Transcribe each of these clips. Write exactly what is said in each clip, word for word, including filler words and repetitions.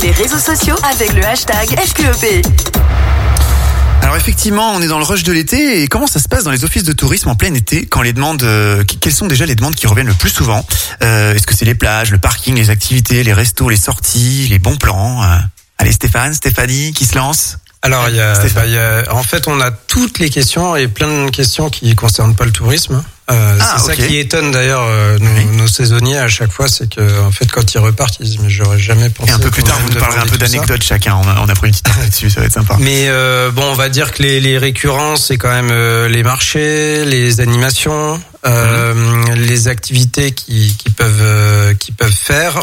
les réseaux sociaux avec le hashtag F Q E P. Alors effectivement, on est dans le rush de l'été et comment ça se passe dans les offices de tourisme en plein été quand les demandes, euh, quelles sont déjà les demandes qui reviennent le plus souvent? euh, Est-ce que c'est les plages, le parking, les activités, les restos, les sorties, les bons plans? euh, Allez Stéphane, Stéphanie, qui se lance? Alors il y a, bah, il y a, en fait, on a toutes les questions et plein de questions qui concernent pas le tourisme. Euh, ah, c'est okay. ça qui étonne d'ailleurs euh, nos, oui. nos saisonniers à chaque fois, c'est que en fait quand ils repartent, ils disent mais j'aurais jamais pensé. Et un peu plus tard, vous nous parlerez un peu d'anecdotes chacun. On a, on a pris une petite là-dessus, ça va être sympa. Mais euh, bon, on va dire que les, les récurrents, c'est quand même euh, les marchés, les animations, euh, mmh. les activités qui, qui peuvent euh, qui peuvent faire.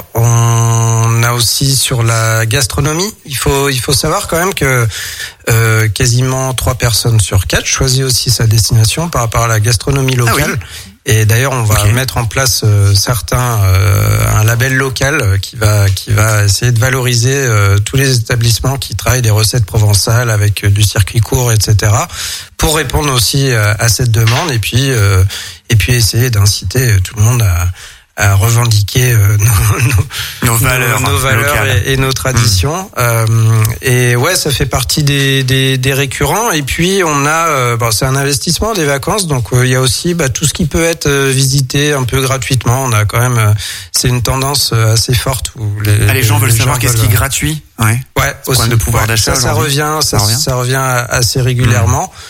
On a aussi sur la gastronomie. Il faut il faut savoir quand même que euh, quasiment trois personnes sur quatre choisissent aussi sa destination par rapport à la gastronomie locale. Ah oui. Et d'ailleurs, on va okay. mettre en place euh, certains euh, un label local qui va qui va essayer de valoriser euh, tous les établissements qui travaillent des recettes provençales avec euh, du circuit court, et cetera, pour répondre aussi à, à cette demande et puis euh, et puis essayer d'inciter tout le monde à à revendiquer euh, nos, nos, nos valeurs, nos, nos valeurs et, et nos traditions. Mmh. Euh, et ouais, ça fait partie des, des, des récurrents. Et puis on a, euh, bon, c'est un investissement des vacances, donc il euh, y a aussi bah, tout ce qui peut être euh, visité un peu gratuitement. On a quand même, euh, c'est une tendance euh, assez forte où les, ah, les gens veulent les savoir gens qu'est-ce veulent... qui est gratuit. Ouais. Ouais. Aussi. De pouvoir ouais, d'achat. Ça, ça revient, ça, ça revient, ça revient assez régulièrement. Mmh.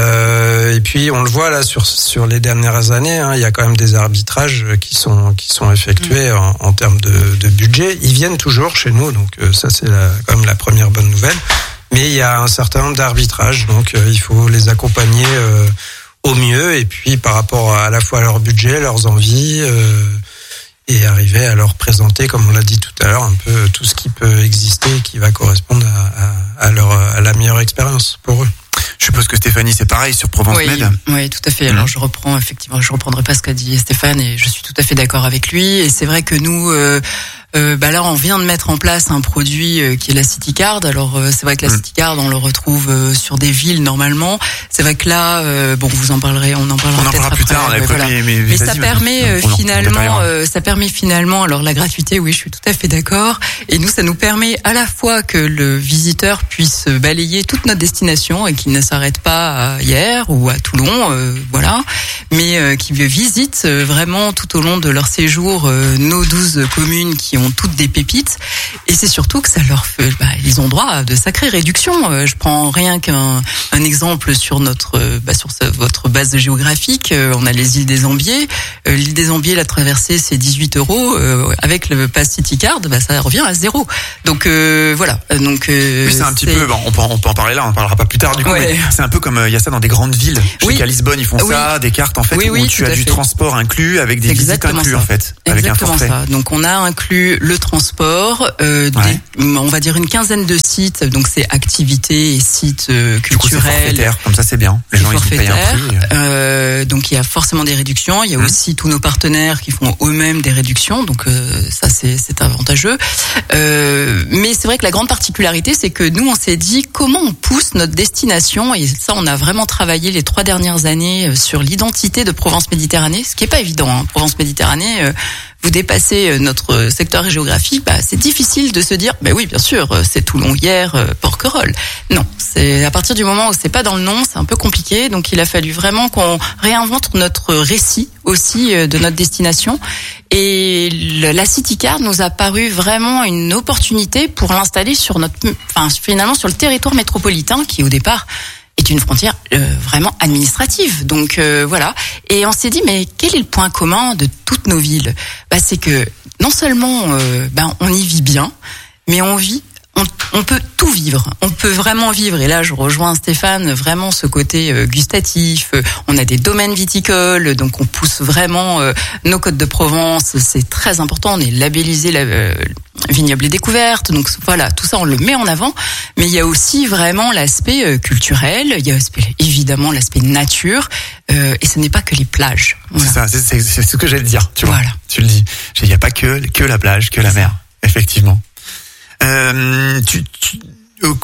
Euh, et puis on le voit là sur sur les dernières années, hein, il y a quand même des arbitrages qui sont qui sont effectués en, en termes de, de budget. Ils viennent toujours chez nous, donc euh, ça c'est la, quand même la première bonne nouvelle. Mais il y a un certain nombre d'arbitrages, donc euh, il faut les accompagner euh, au mieux et puis par rapport à, à la fois à leur budget, leurs envies. Euh, et arriver à leur présenter, comme on l'a dit tout à l'heure, un peu tout ce qui peut exister et qui va correspondre à, à, à, leur, à la meilleure expérience pour eux. Je suppose que Stéphanie, c'est pareil sur Provence oui, Med. Oui, tout à fait. Alors, je reprends, effectivement, je reprendrai pas ce qu'a dit Stéphane et je suis tout à fait d'accord avec lui. Et c'est vrai que nous, euh, euh, bah là, on vient de mettre en place un produit euh, qui est la City Card. Alors, euh, c'est vrai que la mmh. City Card, on le retrouve euh, sur des villes normalement. C'est vrai que là, euh, bon, vous en parlerez, on en parlera on en peut-être parlera après. Plus tard, mais, voilà. mais, mais, mais ça permet euh, non, finalement, euh, ça permet finalement, alors la gratuité, oui, je suis tout à fait d'accord. Et nous, ça nous permet à la fois que le visiteur puisse balayer toute notre destination et qu'il ne s'arrête pas à hier ou à Toulon, euh, voilà, mais euh, qui visitent euh, vraiment tout au long de leur séjour euh, nos douze communes qui ont toutes des pépites. Et c'est surtout que ça leur fait, bah, ils ont droit à de sacrées réductions. Euh, je prends rien qu'un un exemple sur notre, bah, sur sa, votre base géographique. Euh, on a les îles des Ambiers. Euh, l'île des Ambiers, la traversée, c'est dix-huit euros. Euh, avec le Pass City Card, bah, ça revient à zéro. Donc euh, voilà. Donc euh, oui, c'est un petit peu. Bon, on peut on peut en parler là. On en parlera pas plus tard du coup. Ouais. Mais c'est un peu comme il y a ça dans des grandes villes. Je oui. sais qu'à Lisbonne, ils font oui. ça, des cartes en fait oui, oui, où tu as du fait. transport inclus avec des Exactement visites inclus ça. en fait, avec Exactement un forfait. Ça. Donc on a inclus le transport, euh, ouais. des, on va dire une quinzaine de sites. Donc c'est activités et sites euh, culturels. Du coup, c'est forfaitaire, comme ça c'est bien. Les gens ils payent un prix. Euh, donc il y a forcément des réductions. Il y a mmh. aussi tous nos partenaires qui font eux-mêmes des réductions. Donc euh, ça c'est c'est avantageux. Euh, mais c'est vrai que la grande particularité, c'est que nous on s'est dit comment on pousse notre destination, et ça on a vraiment travaillé les trois dernières années sur l'identité de Provence Méditerranée, ce qui est pas évident. Hein. Provence Méditerranée, euh, vous dépassez notre secteur géographique, bah c'est difficile de se dire, bah oui bien sûr, c'est Toulon, Hyères, Porquerolles. Non, c'est à partir du moment où c'est pas dans le nom, c'est un peu compliqué. Donc il a fallu vraiment qu'on réinvente notre récit aussi de notre destination. Et la City Card nous a paru vraiment une opportunité pour l'installer sur notre, enfin finalement sur le territoire métropolitain qui au départ est une frontière euh, vraiment administrative. Donc euh, voilà. Et on s'est dit mais quel est le point commun de toutes nos villes ? Bah c'est que non seulement euh, bah, on y vit bien, mais on vit On, on peut tout vivre, on peut vraiment vivre. Et là, je rejoins Stéphane, vraiment ce côté euh, gustatif. Euh, on a des domaines viticoles, donc on pousse vraiment euh, nos côtes de Provence. C'est très important. On est labellisé la, euh, vignoble et découverte. Donc voilà, tout ça on le met en avant. Mais il y a aussi vraiment l'aspect euh, culturel. Il y a l'aspect, évidemment l'aspect nature. Euh, et ce n'est pas que les plages. Voilà. C'est ça, c'est, c'est, c'est ce que j'allais te dire. Tu vois, voilà. Tu le dis. Il n'y a pas que que la plage, que la mer. Effectivement. Euh, tu, tu, du côté de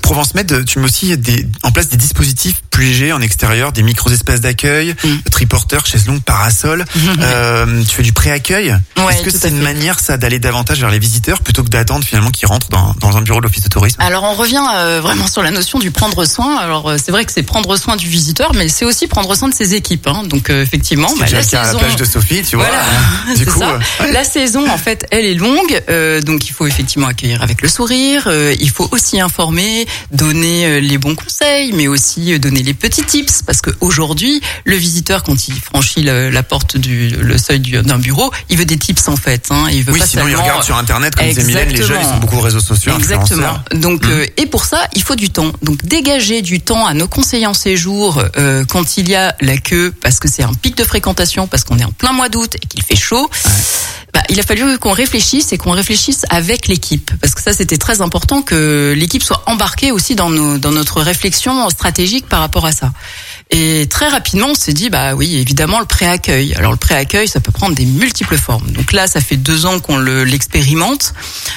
Provence Med, tu mets aussi des, en place des dispositifs plus légers en extérieur, des micro-espaces d'accueil, mmh. triporteurs, chaises longues, parasols. Mmh. Euh, tu fais du pré-accueil. Ouais, Est-ce que c'est une manière, ça, d'aller davantage vers les visiteurs plutôt que d'attendre finalement qu'ils rentrent dans, dans un bureau de l'office de tourisme? Alors, on revient euh, vraiment sur la notion du prendre soin. Alors, euh, c'est vrai que c'est prendre soin du visiteur, mais c'est aussi prendre soin de ses équipes. Hein. Donc, euh, effectivement, bah, la saison... à la plage de Sophie, tu vois. Voilà, du coup, euh, ouais. La saison, en fait, elle est longue. Euh, donc, il faut effectivement accueillir avec le sourire. Euh, il faut aussi informer, donner euh, les bons conseils, mais aussi euh, donner les petits tips. Parce que aujourd'hui, le visiteur, quand il franchit le, la porte du le seuil du, d'un bureau, il veut des tips en fait. Hein. Il veut oui, pas sinon seulement... il regarde sur Internet, comme disait Mylène, les jeunes ils sont beaucoup aux réseaux sociaux. Exactement. Donc mmh. euh, et pour ça, il faut du temps. Donc dégager du temps à nos conseillers en séjour euh, quand il y a la queue, parce que c'est un pic de fréquentation, parce qu'on est en plein mois d'août et qu'il fait chaud. Ouais. Bah, il a fallu qu'on réfléchisse et qu'on réfléchisse avec l'équipe, parce que ça c'était très important que l'équipe soit embarquée aussi dans nos dans notre réflexion stratégique par rapport à ça. Et très rapidement, on s'est dit, bah oui, évidemment, le pré-accueil. Alors, le pré-accueil, ça peut prendre des multiples formes. Donc là, ça fait deux ans qu'on le, l'expérimente.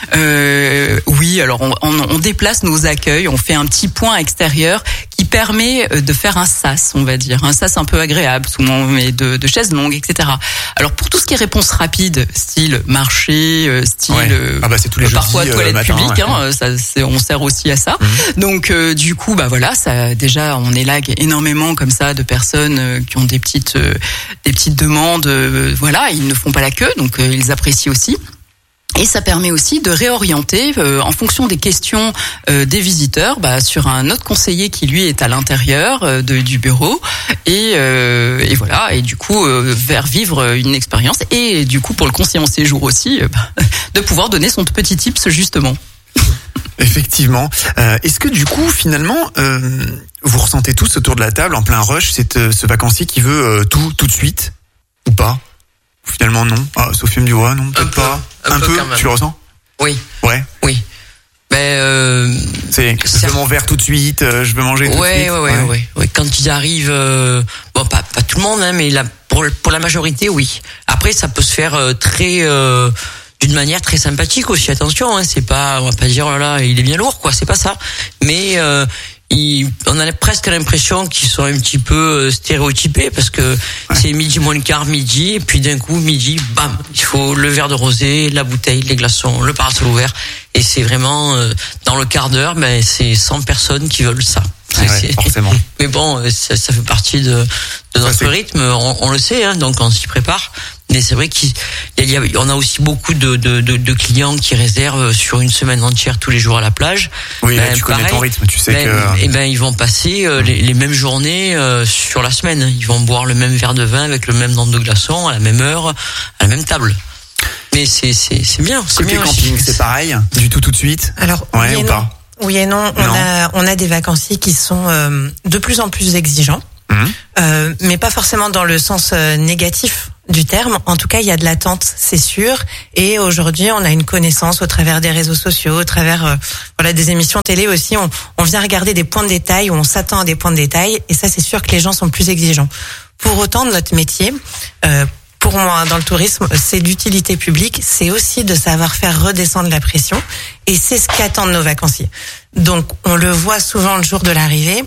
Euh, oui, alors on, on, on déplace nos accueils, on fait un petit point extérieur qui permet de faire un sas, on va dire. Un sas un peu agréable, souvent on met de, de chaises longues, et cetera. Alors, pour tout ce qui est réponse rapide, style marché, style ouais. ah bah, c'est tous les euh, parfois jeudis, toilette euh, matin, publique, ouais. hein, ça, c'est, on sert aussi à ça. Mmh. Donc, euh, du coup, bah voilà, ça déjà, on élague énormément comme ça de personnes qui ont des petites euh, des petites demandes, euh, voilà, ils ne font pas la queue, donc euh, ils apprécient aussi. Et ça permet aussi de réorienter euh, en fonction des questions euh, des visiteurs, bah, sur un autre conseiller qui lui est à l'intérieur euh, de, du bureau, et, euh, et voilà, et du coup euh, vers vivre une expérience, et du coup pour le conseiller en séjour aussi, euh, bah, de pouvoir donner son petit tips justement. Effectivement. Euh, est-ce que du coup, finalement, euh, vous ressentez tous autour de la table, en plein rush, cette, euh, ce vacancier qui veut euh, tout, tout de suite, ou pas? Finalement, non. Ah, Sophie me dit ouais, non, peut-être un peu, pas. Un, un peu, peu tu le ressens? Oui. Ouais. Oui. Mais euh, c'est, je veux mon verre tout de suite, euh, je veux manger tout ouais, de suite. Ouais, ouais, ouais, ouais, ouais. Quand ils arrivent, euh, bon, pas, pas tout le monde, hein, mais la, pour, pour la majorité, oui. Après, ça peut se faire euh, très... Euh, d'une manière très sympathique aussi, attention, hein, c'est pas, on va pas dire oh là là, il est bien lourd, quoi, c'est pas ça. Mais euh, il, on a presque l'impression qu'ils sont un petit peu stéréotypés, parce que ouais. c'est midi moins le quart, midi, et puis d'un coup midi, bam, il faut le verre de rosé, la bouteille, les glaçons, le parasol ouvert, et c'est vraiment euh, dans le quart d'heure, ben c'est cent personnes qui veulent ça. Ouais, ouais, forcément. Mais bon, ça, ça fait partie de, de notre ça, rythme, on, on le sait, hein, donc on s'y prépare. Mais c'est vrai qu'il y a, on a aussi beaucoup de, de, de, de clients qui réservent sur une semaine entière tous les jours à la plage. Oui, ben, là, tu pareil, connais ton rythme, tu sais ben, que. Et ben ils vont passer euh, les, les mêmes journées euh, sur la semaine. Ils vont boire le même verre de vin avec le même nombre de glaçons à la même heure, à la même table. Mais c'est c'est c'est bien. C'est Côté bien camping, aussi. c'est pareil, du tout tout de suite. Alors ouais, oui ou et pas. non. Oui et non. On non. a on a des vacanciers qui sont euh, de plus en plus exigeants, mmh. euh, mais pas forcément dans le sens euh, négatif du terme. En tout cas, il y a de l'attente, c'est sûr. Et aujourd'hui, on a une connaissance au travers des réseaux sociaux, au travers euh, voilà des émissions télé aussi. On, on vient regarder des points de détail, où on s'attend à des points de détail. Et ça, c'est sûr que les gens sont plus exigeants. Pour autant, notre métier, euh, pour moi, dans le tourisme, c'est d'utilité publique. C'est aussi de savoir faire redescendre la pression. Et c'est ce qu'attendent nos vacanciers. Donc, on le voit souvent le jour de l'arrivée.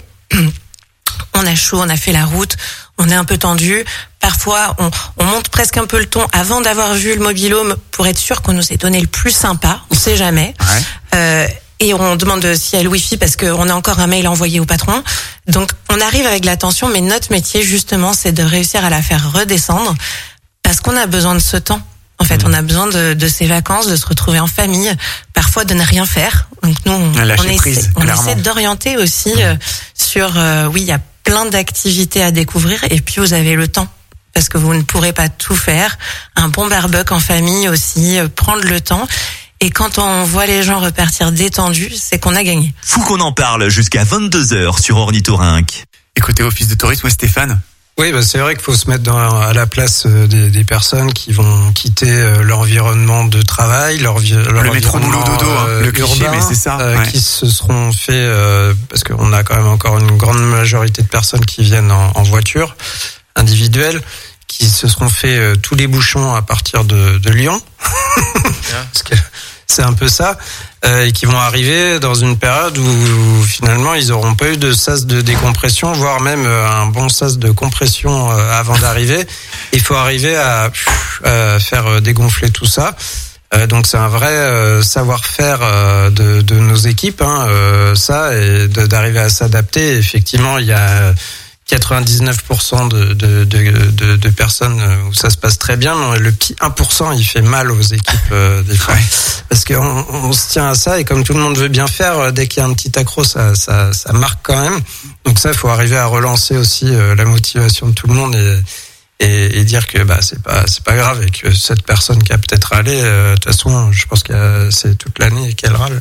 On a chaud, on a fait la route, on est un peu tendu. Parfois, on, on monte presque un peu le ton avant d'avoir vu le mobil-home pour être sûr qu'on nous ait donné le plus sympa. On sait jamais. Ouais. Euh, et on demande s'il y a le wifi parce qu'on a encore un mail envoyé au patron. Donc, on arrive avec l'attention, mais notre métier, justement, c'est de réussir à la faire redescendre parce qu'on a besoin de ce temps. En fait, mmh. on a besoin de, de ces vacances, de se retrouver en famille, parfois de ne rien faire. Donc, nous, on, on, essaie, prise, on essaie d'orienter aussi mmh. euh, sur, euh, oui, il y a plein d'activités à découvrir et puis vous avez le temps parce que vous ne pourrez pas tout faire. Un bon barbecue en famille aussi, euh, prendre le temps. Et quand on voit les gens repartir détendus, c'est qu'on a gagné. Fou qu'on en parle jusqu'à vingt-deux heures sur Ornithorynque. Écoutez, Office de tourisme, ouais, Stéphane. Oui, bah c'est vrai qu'il faut se mettre dans, à la place des, des personnes qui vont quitter leur environnement de travail, leur, leur le métro boulot dodo, euh, le cliché, urbain, mais c'est ça, euh, ouais. qui se seront fait euh, parce qu'on a quand même encore une grande majorité de personnes qui viennent en, en voiture individuelle, qui se seront fait euh, tous les bouchons à partir de, de Lyon, parce que c'est un peu ça, euh, et qui vont arriver dans une période où, où finalement ils auront pas eu de sas de décompression, voire même un bon sas de compression euh, avant d'arriver. Il faut arriver à, à faire dégonfler tout ça. Euh, donc c'est un vrai euh, savoir-faire euh, de, de nos équipes, hein, euh, ça, et de, d'arriver à s'adapter. Effectivement, il y a quatre-vingt-dix-neuf pour cent de, de, de, de, de personnes où ça se passe très bien, mais le petit un pour cent, il fait mal aux équipes euh, des fois. Parce qu'on on se tient à ça, et comme tout le monde veut bien faire, dès qu'il y a un petit accro, ça, ça, ça marque quand même. Donc ça, il faut arriver à relancer aussi euh, la motivation de tout le monde, et Et, et dire que bah c'est pas c'est pas grave, et que cette personne qui a peut-être râlé, euh, de toute façon je pense que c'est toute l'année qu'elle râle.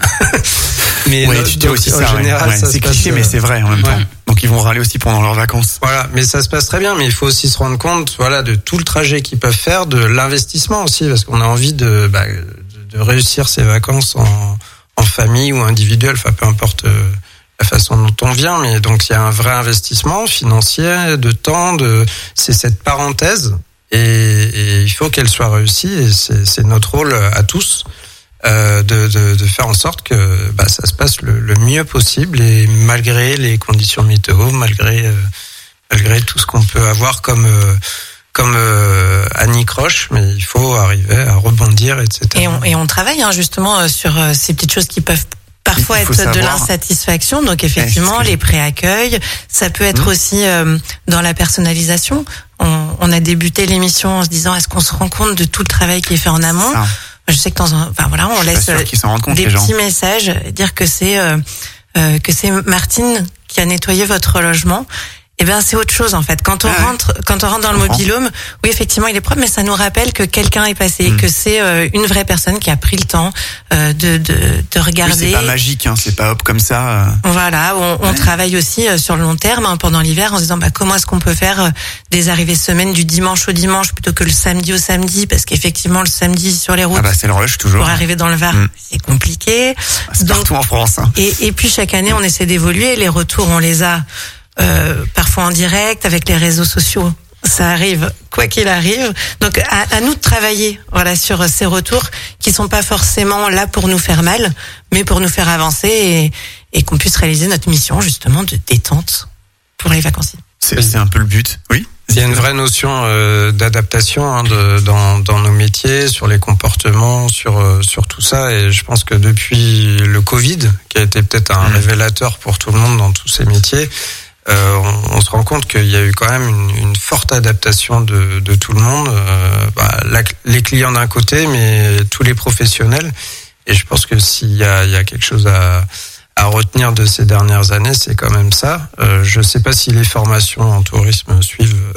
Mais ouais, non, tu dis donc, aussi en ça, général, ouais. ça c'est se passe, cliché, mais c'est vrai en même ouais. temps. Donc ils vont râler aussi pendant leurs vacances. Voilà, mais ça se passe très bien. Mais il faut aussi se rendre compte, voilà, de tout le trajet qu'ils peuvent faire, de l'investissement aussi, parce qu'on a envie de bah, de réussir ses vacances en en famille ou individuelle, enfin peu importe. Euh, la façon dont on vient, mais donc il y a un vrai investissement financier, de temps, de c'est cette parenthèse, et, et il faut qu'elle soit réussie, et c'est, c'est notre rôle à tous euh, de, de, de faire en sorte que bah, ça se passe le, le mieux possible, et malgré les conditions météo, malgré euh, malgré tout ce qu'on peut avoir comme euh, comme euh, anicroche, mais il faut arriver à rebondir, et cetera. Et on, et on travaille hein, justement sur euh, ces petites choses qui peuvent parfois être savoir. de l'insatisfaction. Donc effectivement, ouais, les pré-accueils, ça peut être mmh. aussi euh, dans la personnalisation. On, on a débuté l'émission en se disant, est-ce qu'on se rend compte de tout le travail qui est fait en amont? Ça. Je sais que dans un, enfin voilà, on laisse compte, des petits messages, dire que c'est euh, euh, que c'est Martine qui a nettoyé votre logement. Eh ben c'est autre chose en fait. Quand on ah rentre, ouais. quand on rentre dans le mobil-home, oui effectivement il est propre, mais ça nous rappelle que quelqu'un est passé, mmh. que c'est euh, une vraie personne qui a pris le temps euh, de de de regarder. Oui, c'est pas magique, hein, c'est pas hop comme ça. Euh... Voilà, on, on ouais. travaille aussi euh, sur le long terme hein, pendant l'hiver en se disant bah comment est-ce qu'on peut faire euh, des arrivées semaine du dimanche au dimanche plutôt que le samedi au samedi, parce qu'effectivement le samedi sur les routes. Ah bah c'est le rush toujours. Pour arriver dans le Var, mmh. c'est compliqué. C'est Donc, partout en France. Hein. Et et puis chaque année on essaie d'évoluer. Les retours on les a. Euh, parfois en direct avec les réseaux sociaux, ça arrive quoi qu'il arrive. Donc à, à nous de travailler, voilà, sur ces retours qui sont pas forcément là pour nous faire mal, mais pour nous faire avancer, et, et qu'on puisse réaliser notre mission justement de détente pour les vacanciers. C'est, c'est un peu le but, oui. Il y a une vraie notion euh, d'adaptation hein, de, dans, dans nos métiers, sur les comportements, sur euh, sur tout ça. Et je pense que depuis le Covid, qui a été peut-être un mmh. révélateur pour tout le monde dans tous ces métiers, Euh, on, on se rend compte qu'il y a eu quand même une, une forte adaptation de, de tout le monde, euh, bah, la, les clients d'un côté, mais tous les professionnels. Et je pense que s'il y a, il y a quelque chose à, à retenir de ces dernières années, c'est quand même ça. Euh, je ne sais pas si les formations en tourisme suivent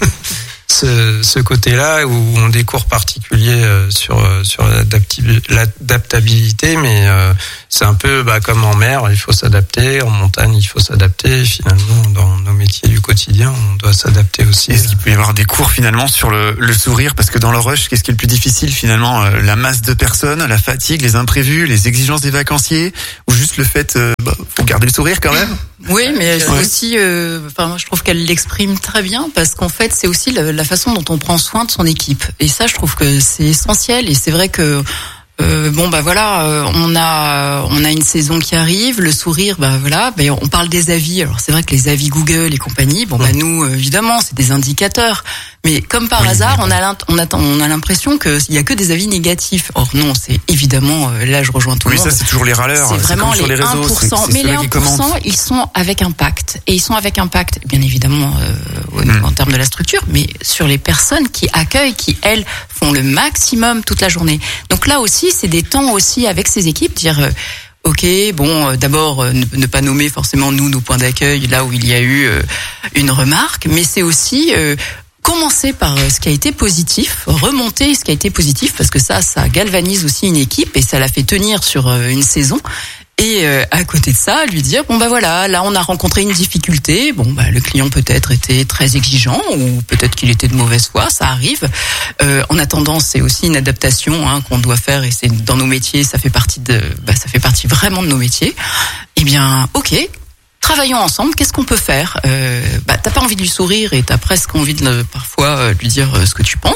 ce, ce côté-là, où on a des cours particuliers sur sur l'adaptabilité, mais euh, c'est un peu bah, comme en mer, il faut s'adapter, en montagne il faut s'adapter. Finalement, dans nos métiers du quotidien, on doit s'adapter aussi. Est-ce qu'il peut y avoir des cours finalement sur le, le sourire, parce que dans le rush, qu'est-ce qui est le plus difficile finalement, euh, la masse de personnes, la fatigue, les imprévus, les exigences des vacanciers, ou juste le fait, euh, bah, faut garder le sourire quand même. Oui, mais c'est ouais. aussi, euh, enfin, moi je trouve qu'elle l'exprime très bien, parce qu'en fait c'est aussi la, la façon dont on prend soin de son équipe. Et ça, je trouve que c'est essentiel. Et c'est vrai que euh, bon bah voilà, euh, on a on a une saison qui arrive, le sourire, bah voilà, bah, on parle des avis. Alors c'est vrai que les avis Google et compagnie, bon bah nous évidemment c'est des indicateurs. Mais comme par oui, hasard, on a on a on a l'impression que il y a que des avis négatifs. Or non, c'est évidemment là je rejoins tout oui, le monde. Oui, ça c'est toujours les râleurs. C'est vraiment c'est les, les réseaux, un pour cent. c'est, c'est mais les un pour cent, ils sont avec impact, et ils sont avec impact, bien évidemment euh, mm. en termes de la structure, mais sur les personnes qui accueillent, qui elles font le maximum toute la journée. Donc là aussi, c'est des temps aussi avec ces équipes, dire. Euh, Ok, bon, euh, d'abord euh, ne, ne pas nommer forcément nous nos points d'accueil là où il y a eu euh, une remarque, mais c'est aussi euh, commencer par ce qui a été positif, remonter ce qui a été positif, parce que ça, ça galvanise aussi une équipe et ça la fait tenir sur euh, une saison. Et euh, à côté de ça, lui dire bon bah voilà, là on a rencontré une difficulté. Bon bah le client peut-être était très exigeant, ou peut-être qu'il était de mauvaise foi, ça arrive. Euh, en attendant, c'est aussi une adaptation hein, qu'on doit faire, et c'est dans nos métiers, ça fait partie de, bah ça fait partie vraiment de nos métiers. Eh bien, ok. Travaillons ensemble. Qu'est-ce qu'on peut faire ? euh, Bah, t'as pas envie de lui sourire et t'as presque envie de parfois lui dire ce que tu penses.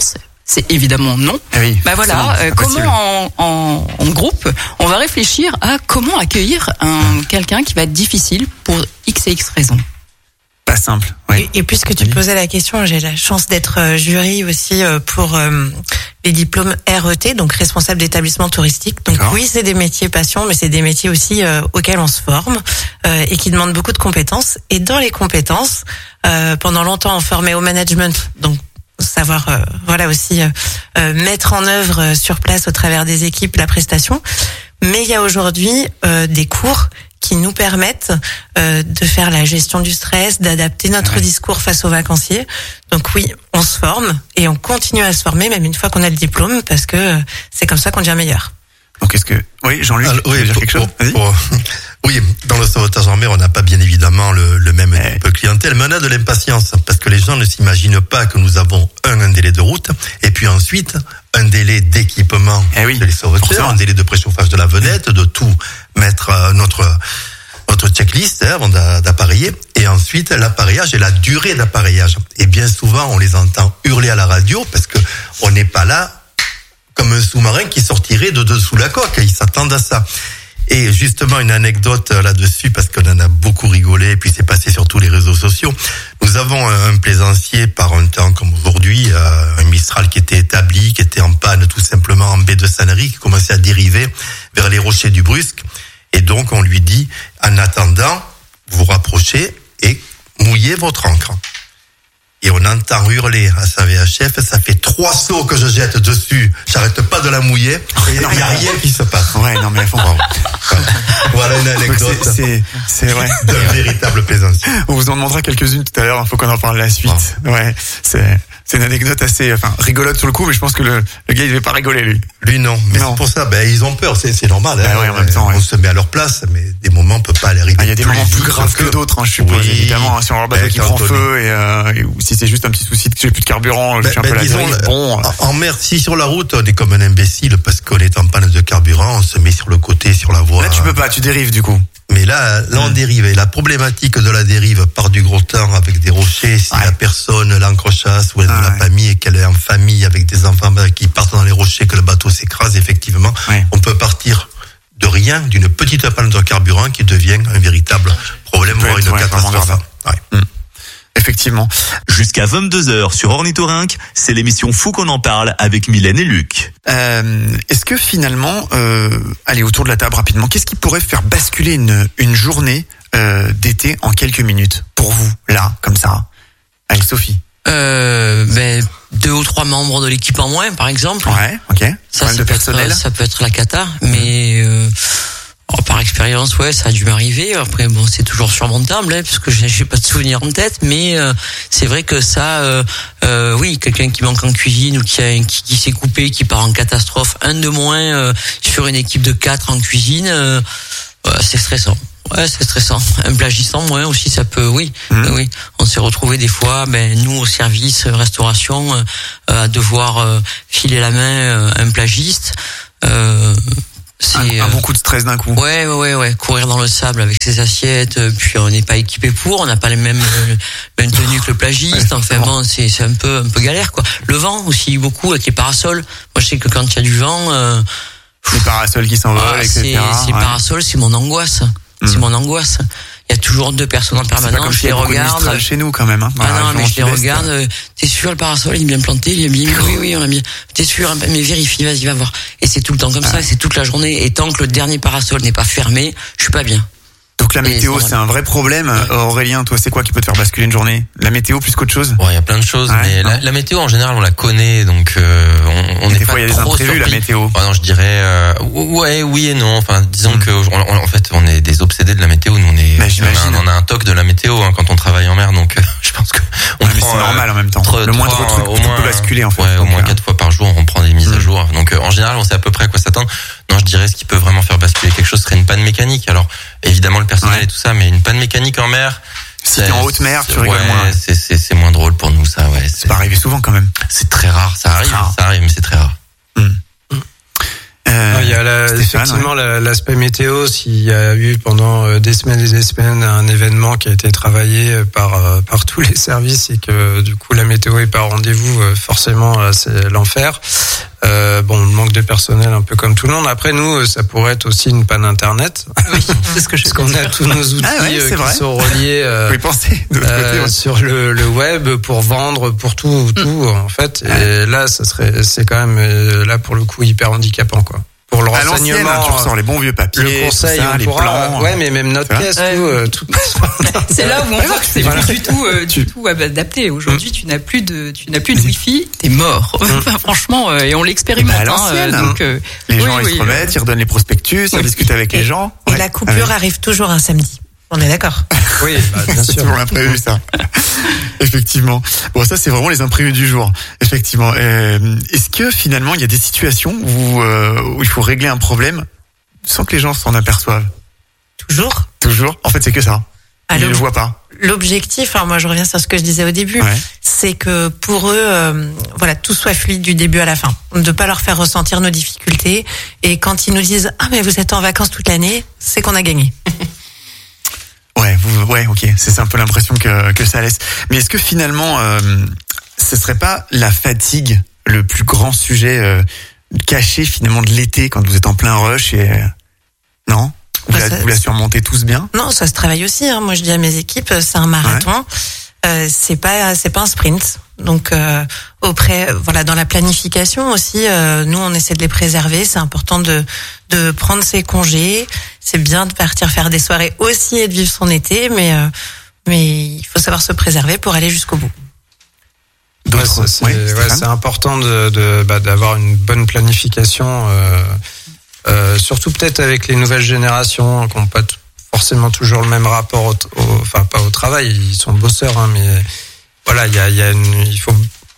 C'est évidemment non. Ah oui, bah voilà, non, euh, comment en, en, en groupe, on va réfléchir à comment accueillir un quelqu'un qui va être difficile pour X et X raisons. Pas simple. Oui. Et, et puisque tu oui. posais la question, j'ai la chance d'être euh, jury aussi euh, pour euh, les diplômes R E T, donc responsable d'établissement touristique. Donc D'accord. oui, c'est des métiers passion, mais c'est des métiers aussi euh, auxquels on se forme euh, et qui demandent beaucoup de compétences. Et dans les compétences, euh, pendant longtemps on formait au management, donc savoir euh, voilà aussi euh, euh, mettre en œuvre euh, sur place au travers des équipes la prestation. Mais il y a aujourd'hui euh, des cours qui nous permettent euh, de faire la gestion du stress, d'adapter notre ouais. discours face aux vacanciers. Donc oui, on se forme et on continue à se former même une fois qu'on a le diplôme parce que euh, c'est comme ça qu'on devient meilleur. Donc est-ce que oui, Jean-Luc, Alors, tu veux oui, dire pour- quelque chose pour- Vas-y. pour- oui, dans le sauvetage en mer, on n'a pas bien évidemment le, le même Eh. type de clientèle, mais on a de l'impatience parce que les gens ne s'imaginent pas que nous avons un, un délai de route et puis ensuite un délai d'équipement Eh oui, de les sauveteurs, forcément. un délai de préchauffage de la vedette, de tout mettre euh, notre notre checklist hein, avant d'a- d'appareiller et ensuite l'appareillage et la durée d'appareillage. Et bien souvent, on les entend hurler à la radio parce que on n'est pas là comme un sous-marin qui sortirait de dessous la coque. Ils s'attendent à ça. Et justement, une anecdote là-dessus, parce qu'on en a beaucoup rigolé, et puis c'est passé sur tous les réseaux sociaux. Nous avons un plaisancier par un temps comme aujourd'hui, euh, un Mistral qui était établi, qui était en panne tout simplement en baie de Sannery, qui commençait à dériver vers les rochers du Brusque. Et donc, on lui dit, en attendant, vous rapprochez et mouillez votre ancre. Et on entend hurler à sa V H F, ça fait trois sauts que je jette dessus, j'arrête pas de la mouiller, et il n'y a rien qui se passe. Ouais, non mais à fond. Voilà une Donc, anecdote c'est c'est c'est vrai. d'un véritable plaisancier. On vous en demandera quelques-unes tout à l'heure, il faut qu'on en parle la suite. Ouais, c'est c'est une anecdote assez enfin rigolote sur le coup, mais je pense que le le gars il devait pas rigoler lui. Lui non, mais Non. c'est pour ça, ben ils ont peur, c'est c'est normal. Bah hein. ouais, en même temps, on ouais. se met à leur place, mais des moments on peut pas aller arriver. Ah, il y a des moments plus vite graves que d'autres, hein, je suppose, Oui. évidemment, hein, si on a leur bateau Ben, qui quand prend on est- feu et, euh, et ou si c'est juste un petit souci de que j'ai plus de carburant, je Ben, suis un ben, peu la disons, dérive. le- Bon, en, en mer, si sur la route on est comme un imbécile parce qu'on est en panne de carburant, on se met sur le côté, sur la voie. là tu peux pas, tu dérives du coup. Mais là, là on dérive. Et la problématique de la dérive part du gros temps avec des rochers. Si Ouais. la personne l'ancrochasse ou elle Ah ne l'a ouais. pas mis et qu'elle est en famille avec des enfants ben, qui partent dans les rochers, que le bateau s'écrase, effectivement, Ouais. on peut partir de rien, d'une petite panne de carburant qui devient un véritable problème, peut voire être, une ouais, vraiment catastrophe. grave. Ouais. Effectivement. Jusqu'à vingt-deux heures sur Ornithorynque, c'est l'émission Fou qu'on en parle avec Mylène et Luc. Euh, est-ce que finalement, euh, allez autour de la table rapidement, qu'est-ce qui pourrait faire basculer une une journée euh, d'été en quelques minutes pour vous là, comme ça? Allez Sophie. Euh, ben, deux ou trois membres de l'équipe en moins, par exemple. Ouais, ok. Ça, Problème ça de peut, personnel. être, ça peut être la cata, mais euh, oh, par expérience, ouais, ça a dû m'arriver. Après, bon, c'est toujours surmontable, hein, parce que j'ai, j'ai pas de souvenirs en tête, mais euh, c'est vrai que ça, euh, euh, oui, quelqu'un qui manque en cuisine ou qui, a, qui, qui s'est coupé, qui part en catastrophe, un de moins euh, sur une équipe de quatre en cuisine, euh, ouais, c'est stressant. Ouais, c'est stressant. Un plagiste en moins aussi, ça peut, oui, Mmh. oui. On s'est retrouvé des fois, ben nous au service euh, restauration, euh, à devoir euh, filer la main euh, à un plagiste. Euh, c'est Un, un euh, bon coup de stress d'un coup. Ouais, ouais, ouais, ouais, courir dans le sable avec ses assiettes, euh, puis on n'est pas équipé pour, on n'a pas les mêmes euh, mêmes tenues que le plagiste. Ouais, enfin bon, c'est c'est un peu un peu galère quoi. Le vent aussi beaucoup avec les parasols. Moi je sais que quand il y a du vent, euh, Les parasols qui s'envolent, ah, et c'est cetera. c'est ouais. parasols, c'est mon angoisse. C'est Mm. mon angoisse. Il y a toujours deux personnes en C'est pas comme permanence, je s'il y les a beaucoup de regarde. Mistral chez nous quand même. Hein, dans Ah la non, région mais je les sud-est. regarde. euh, T'es sûr, le parasol, il est bien planté, il est bien. Oui, oui, on l'a bien. T'es sûr, mais vérifie, vas-y, va voir. Et c'est tout le temps comme ça, et c'est toute la journée. Et tant que le dernier parasol n'est pas fermé, je suis pas bien. Donc la Et météo, ça, c'est un vrai problème. Euh, Aurélien, toi, c'est quoi qui peut te faire basculer une journée? La météo plus qu'autre chose? Bon, il y a plein de choses, Ouais, mais non. la, la météo en général on la connaît, donc euh, on, on Des n'est fois, pas il y a des trop imprévus, la surpris. météo. Ah non, je dirais euh, ouais, oui et non. Enfin, disons Mm. que on- on- en fait, on est des obsédés de la météo. Nous, on est, Bah, on, a, j'imagine. un- on a un toc de la météo hein, quand on travaille en mer, donc euh, je pense que on Ouais, mais prend, c'est euh, normal en même temps. trois- Le moindre trois, truc au tout moins, peut basculer en fait. Ouais, au Donc, moins euh, quatre fois par jour, on prend des mises à Mm. jour. Donc euh, en général, on sait à peu près à quoi s'attendre. Non, je dirais ce qui peut vraiment faire basculer quelque chose serait une panne mécanique. Alors évidemment le personnel Ouais. et tout ça, mais une panne mécanique en mer. Si t'es en haute mer, tu c'est- rigoles ouais, moins. C'est c'est c'est moins drôle pour nous ça. Ouais, C'est pas arrivé souvent quand même. c'est très rare. Ça arrive, rare. ça arrive, mais c'est très rare. Euh, Euh, Il y a la, Stéphane, effectivement ouais. la- l'aspect météo. S'il y a eu pendant des semaines et des semaines un événement qui a été travaillé par par tous les services et que du coup la météo est pas au rendez-vous, forcément là, c'est l'enfer. Euh, bon, le manque de personnel, un peu comme tout le monde. Après, nous, ça pourrait être aussi une panne internet. Oui, c'est ce que je Parce qu'on a tous nos outils Ah ouais, c'est euh, vrai. qui sont reliés euh, Vous y pensez de l'autre euh, côté, ouais. sur le, le web pour vendre, pour tout, tout en fait. Et là, ça serait, c'est quand même euh, là pour le coup hyper handicapant, quoi. Pour le À l'ancienne, renseignement, hein, tu ressors les bons vieux papiers, le conseil, tout ça, on les pourra, plans. ouais, mais même notre tu vois. caisse, Ouais. tout, euh, tout. C'est là où on voit que c'est Voilà. plus du tout, euh, du tout adapté. Aujourd'hui, tu n'as plus de, tu n'as plus de wifi, t'es mort. Enfin, franchement, euh, et on l'expérimente. Bah, à hein, l'ancienne, euh, donc, euh, Les oui, gens, ils oui, se remettent, ils redonnent les prospectus, ils Oui. discutent avec les gens. Et Ouais. la coupure Ah arrive toujours un samedi. On est d'accord. Oui, bah, bien c'est sûr. toujours imprévu, ça. Effectivement. Bon, ça, c'est vraiment les imprévus du jour. Effectivement. Euh, est-ce que finalement, il y a des situations où, euh, où il faut régler un problème sans que les gens s'en aperçoivent? Toujours. Toujours. En fait, c'est que ça. Ah, Ils ne l'ob- le voient pas. L'objectif, hein, moi je reviens sur ce que je disais au début, Ouais. c'est que pour eux, euh, voilà, tout soit fluide du début à la fin, de pas leur faire ressentir nos difficultés. Et quand ils nous disent ah mais vous êtes en vacances toute l'année, c'est qu'on a gagné. Ouais, vous, ouais, ok. C'est ça un peu l'impression que, que ça laisse. Mais est-ce que finalement, euh, ce serait pas la fatigue le plus grand sujet euh, caché finalement de l'été quand vous êtes en plein rush et euh, non, vous, Bah, la, ça- vous la surmontez tous bien? Non, ça se travaille aussi. Hein. Moi je dis à mes équipes, c'est un marathon. Euh, c'est pas c'est pas un sprint. Donc euh, auprès voilà dans la planification aussi, euh, nous on essaie de les préserver. C'est important de de prendre ses congés. C'est bien de partir faire des soirées aussi et de vivre son été, mais euh, mais il faut savoir se préserver pour aller jusqu'au bout. Ouais, D'autres- ça, c'est, ouais, ouais, Stéphane c'est important de, de bah, d'avoir une bonne planification, euh, euh, surtout peut-être avec les nouvelles générations qui n'ont pas t- forcément toujours le même rapport, au, au- enfin pas au travail, ils sont bosseurs, hein, mais voilà, il y a, il y a une, il faut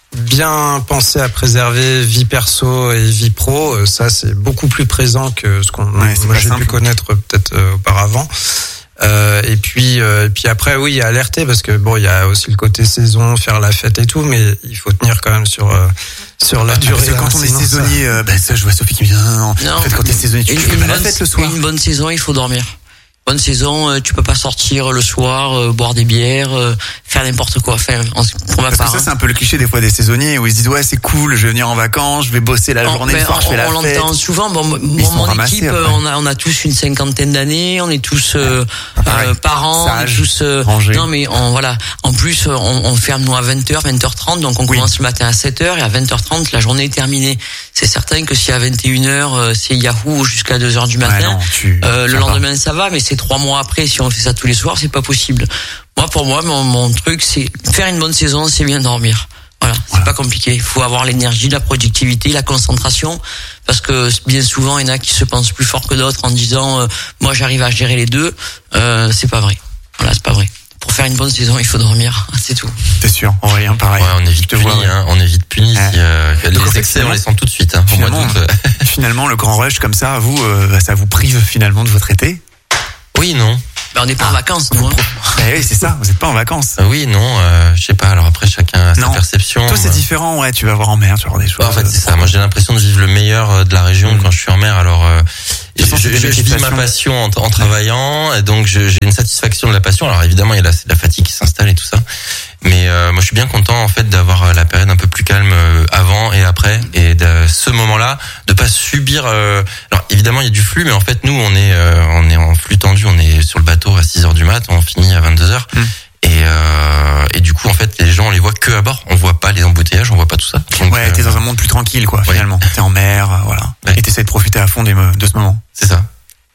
bien penser à préserver vie perso et vie pro. Euh, Ça, c'est beaucoup plus présent que ce qu'on, Ouais, c'est moi pas j'ai simple. pu connaître peut-être euh, auparavant. Euh, et puis, euh, et puis après, oui, alerter parce que bon, il y a aussi le côté saison, faire la fête et tout, mais il faut tenir quand même sur euh, sur la durée. Parce que quand hein, on est sinon ça- saisonnier, euh, bah, ça, je vois Sophie qui me dit, non, non, Non. en fait, quand t'es saisonnier, tu Une, fais une pas la bonne, fête le soir. une bonne saison, il faut dormir. Bonne saison, euh, tu peux pas sortir le soir, euh, boire des bières, euh, faire n'importe quoi. Enfin, en- pour ma Parce que part. ça, hein. c'est un peu le cliché des fois des saisonniers où ils se disent, ouais, c'est cool, je vais venir en vacances, je vais bosser la On- journée, ben, le soir, on, je fais la on fête. l'entend souvent. Bon, mon, Ils sont mon ramassés équipe, après. euh, on a, on a tous une cinquantaine d'années, on est tous euh, pareil. euh, parents, on est Sages, tous. euh, rangés. non, mais on, voilà. En plus, euh, on, on ferme nous à vingt heures, vingt heures trente, donc on Oui. commence le matin à sept heures et à vingt heures trente, la journée est terminée. C'est certain que si à vingt et une heures, euh, c'est Yahoo jusqu'à deux heures du Ouais, matin. non, tu- Euh, le ça va. lendemain, ça va, mais c'est trois mois après. Si on fait ça tous les soirs, c'est pas possible. Moi, pour moi, mon, mon truc, c'est faire une bonne saison, c'est bien dormir. Voilà, c'est Voilà. pas compliqué. Il faut avoir l'énergie, la productivité, la concentration, parce que bien souvent, il y en a qui se pensent plus fort que d'autres en disant, euh, moi, j'arrive à gérer les deux. Euh, c'est pas vrai. Voilà, c'est pas vrai. Pour faire une bonne saison, il faut dormir. C'est tout. T'es sûr, Aurélien, pareil. Ouais, on est Je vite te puni, vois, ouais. hein, on est vite puni. Ouais. Si, euh, Donc, en les fait, excès, on les finalement- sent tout de suite. Hein, au mois Finalement, d'août, euh. finalement, le grand rush comme ça, vous, euh, bah, ça vous prive finalement de votre été. Oui, non. Ben, on n'est pas en vacances, nous. Hein. Eh oui, c'est ça, vous êtes pas en vacances. Euh, Oui, non. Euh, je sais pas. Alors après, chacun a sa Non. perception. Toi, c'est Euh, différent, ouais, tu vas voir en mer, tu vas voir des choses. Ouais, en fait, c'est ça. Moi, j'ai l'impression de vivre le meilleur euh, de la région Mm. quand je suis en mer. Alors, euh, De toute façon, je, c'est des je- je vis ma méditations. passion en, en travaillant, et donc je- j'ai une satisfaction de la passion. Alors, évidemment, il y a la, la fatigue qui s'installe et tout ça. Mais euh, moi, je suis bien content en fait d'avoir euh, la période un peu plus calme euh, avant et après, et de ce moment-là, de pas subir. Euh... Alors, évidemment, il y a du flux, mais en fait, nous, on est, euh, on est en flux tendu. On est sur le bateau à six heures du mat, on finit à vingt-deux heures. Mm. Et, euh, et du coup, en fait, les gens, on les voit que à bord. On voit pas les embouteillages, on voit pas tout ça. Donc, Ouais, t'es euh, dans un monde plus tranquille, quoi, Ouais. finalement. T'es en mer, euh, voilà. Ouais. Et t'essaies de profiter à fond des, me- de ce moment. c'est ça.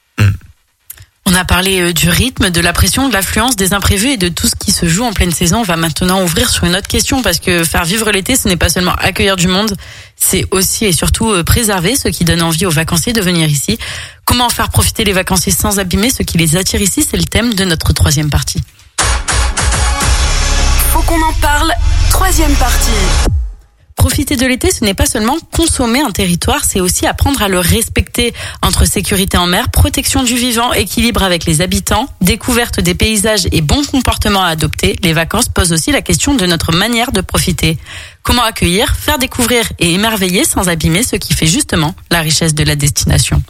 On a parlé euh, du rythme, de la pression, de l'affluence, des imprévus et de tout ce qui se joue en pleine saison. On va maintenant ouvrir sur une autre question parce que faire vivre l'été, ce n'est pas seulement accueillir du monde, c'est aussi et surtout euh, préserver ce qui donne envie aux vacanciers de venir ici. Comment faire profiter les vacanciers sans abîmer ce qui les attire ici, c'est le thème de notre troisième partie. Faut qu'on en parle. Troisième partie. Profiter de l'été, ce n'est pas seulement consommer un territoire, c'est aussi apprendre à le respecter. Entre sécurité en mer, protection du vivant, équilibre avec les habitants, découverte des paysages et bons comportements à adopter, les vacances posent aussi la question de notre manière de profiter. Comment accueillir, faire découvrir et émerveiller sans abîmer ce qui fait justement la richesse de la destination.